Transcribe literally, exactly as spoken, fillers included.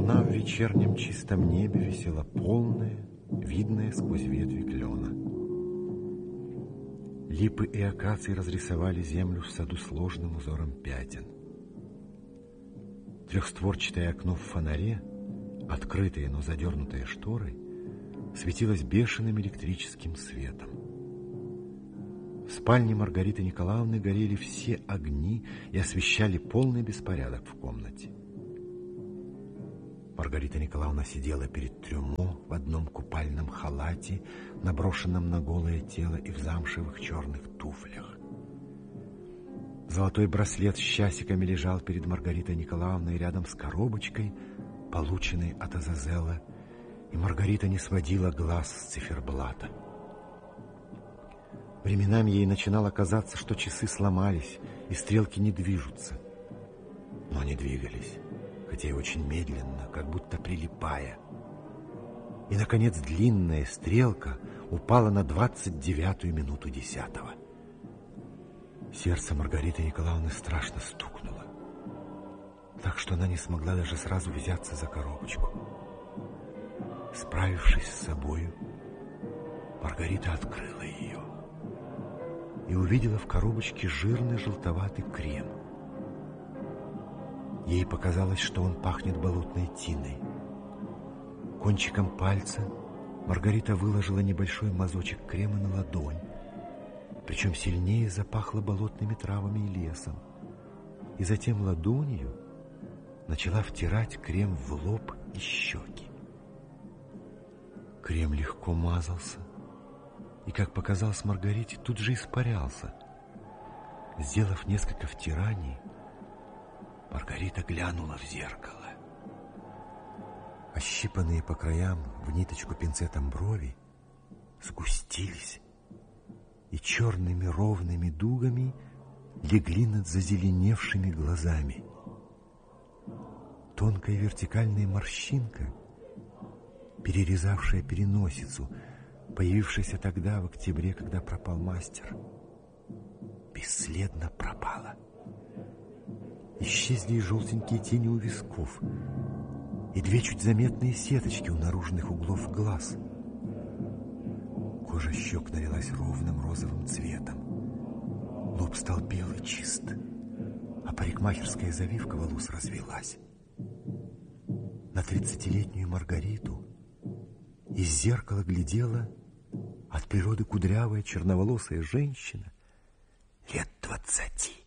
Луна в вечернем чистом небе висела полная, видная сквозь ветви клена. Липы и акации разрисовали землю в саду сложным узором пятен. Трехстворчатое окно в фонаре, открытое, но задернутое шторой, светилось бешеным электрическим светом. В спальне Маргариты Николаевны горели все огни и освещали полный беспорядок в комнате. Маргарита Николаевна сидела перед трюмо в одном купальном халате, наброшенном на голое тело, и в замшевых черных туфлях. Золотой браслет с часиками лежал перед Маргаритой Николаевной рядом с коробочкой, полученной от Азазела, и Маргарита не сводила глаз с циферблата. Временами ей начинало казаться, что часы сломались, и стрелки не движутся. Но они двигались, хотя и очень медленно, как будто прилипая. И, наконец, длинная стрелка упала на двадцать девятую минуту десятого. Сердце Маргариты Николаевны страшно стукнуло, так что она не смогла даже сразу взяться за коробочку. Справившись с собою, Маргарита открыла ее и увидела в коробочке жирный желтоватый крем. Ей показалось, что он пахнет болотной тиной. Кончиком пальца Маргарита выложила небольшой мазочек крема на ладонь, причем сильнее запахло болотными травами и лесом. И затем ладонью начала втирать крем в лоб и щеки. Крем легко мазался и, как показалось Маргарите, тут же испарялся. Сделав несколько втираний, Маргарита глянула в зеркало. Ощипанные по краям в ниточку пинцетом брови сгустились и черными ровными дугами легли над зазеленевшими глазами. Тонкая вертикальная морщинка, перерезавшая переносицу, появившаяся тогда, в октябре, когда пропал мастер, бесследно пропала. Исчезли и желтенькие тени у висков, и две чуть заметные сеточки у наружных углов глаз. Кожа щек налилась ровным розовым цветом. Лоб стал белый чист, а парикмахерская завивка волос развелась. На тридцатилетнюю Маргариту из зеркала глядела от природы кудрявая черноволосая женщина лет двадцати.